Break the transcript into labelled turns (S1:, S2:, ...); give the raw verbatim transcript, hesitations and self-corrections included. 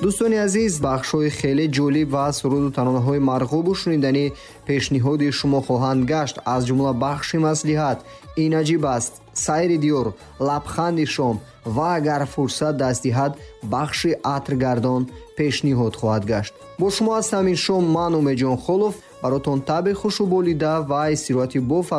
S1: дӯстони азиз, бахшҳои хеле ҷолиб ва суруду таронаҳои марғубу шуниданӣ пешниҳоди шумо хоҳанд гашт. Аз ҷумла бахши маслиҳат, ин аҷиб аст, сайри диёр, лабханди шом ва агар фурсат даст диҳад бахши атргардон пешниҳод хоҳад гашт. бо шумо ҳастам ин шом ман Умедҷон Холов. баротон таби хушуболида ва истироҳати боф